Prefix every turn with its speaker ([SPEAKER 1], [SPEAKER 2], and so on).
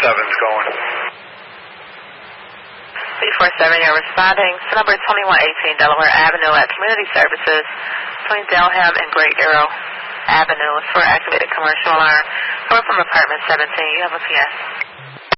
[SPEAKER 1] 7's going.
[SPEAKER 2] 347, you're responding to number 2118 Delaware Avenue at Community Services between Delham and Great Arrow Avenue for activated commercial alarm. Coming from apartment 17, you have a PS.